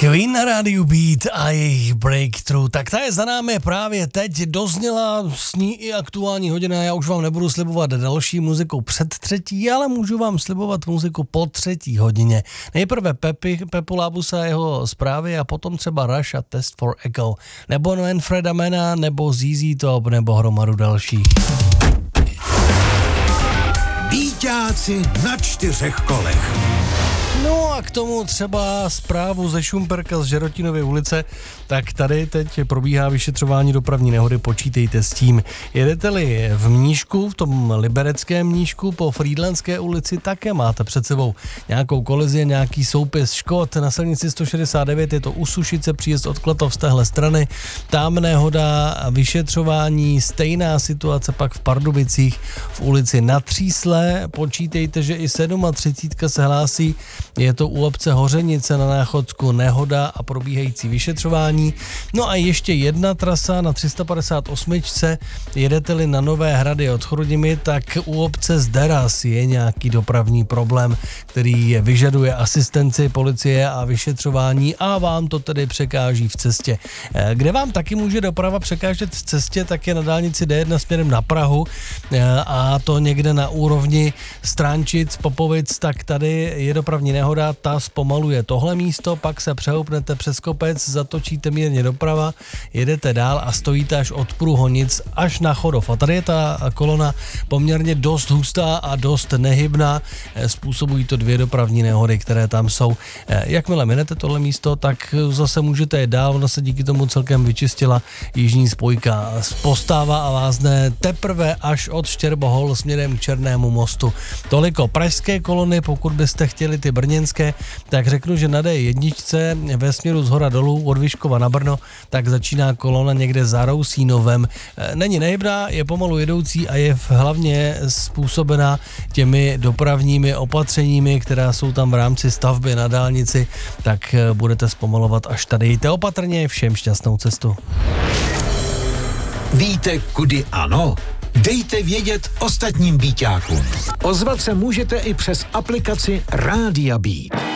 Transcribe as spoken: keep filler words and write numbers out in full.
Queen na rádiu Beat a jejich Breakthrough. Tak ta je za námi právě teď, dozněla s ní i aktuální hodina. Já už vám nebudu slibovat další muziku před třetí, ale můžu vám slibovat muziku po třetí hodině. Nejprve Pepi, Pepu Labusa a jeho zprávy a potom třeba Rush a Test for Echo. Nebo Manfreda Mana, nebo Z Z Top, nebo hromadu dalších. Bíťáci na čtyřech kolech. No a k tomu třeba zprávu ze Šumperka z Žerotinovy ulice, tak tady teď probíhá vyšetřování dopravní nehody, počítejte s tím. Jedete-li v Mníšku, v tom libereckém Mníšku po Frýdlantské ulici, také máte před sebou nějakou kolizi, nějaký soupis škod. Na silnici sto šedesát devět je to u Sušice, příjezd od Klatov z téhle strany. Tam nehoda, vyšetřování, stejná situace pak v Pardubicích v ulici Na Třísle. Počítejte, že i třicet sedm se hlásí. Je to u obce Hořenice na Náchodsku nehoda a probíhající vyšetřování. No a ještě jedna trasa na tři sta padesát osm. Jedete-li na Nové Hrady od Chrudimi, tak u obce Zderas je nějaký dopravní problém, který vyžaduje asistenci policie a vyšetřování a vám to tedy překáží v cestě. Kde vám taky může doprava překážet v cestě, tak je na dálnici D jedna směrem na Prahu a to někde na úrovni Stránčic, Popovic, tak tady je dopravní nehoda, ta zpomaluje tohle místo, pak se přehoupnete přes kopec, zatočíte mírně doprava, jedete dál a stojíte až od Průhonic až na Chodov. A tady je ta kolona poměrně dost hustá a dost nehybná, způsobují to dvě dopravní nehody, které tam jsou. Jakmile minete tohle místo, tak zase můžete jít dál, ona se díky tomu celkem vyčistila jižní spojka. Postává a vázne teprve až od Štěrbohol směrem k Černému mostu. Toliko pražské kolony, pokud byste chtěli ty brněnské, tak řeknu, že na D jedna ve směru zhora dolů od Vyškova na Brno, tak začíná kolona někde za Rousínovem. Není nehybná, je pomalu jedoucí a je hlavně způsobená těmi dopravními opatřeními, která jsou tam v rámci stavby na dálnici, tak budete zpomalovat až tady. Jděte opatrně, všem šťastnou cestu. Víte, kudy ano? Dejte vědět ostatním bíťákům. Ozvat se můžete i přes aplikaci Rádia Beat.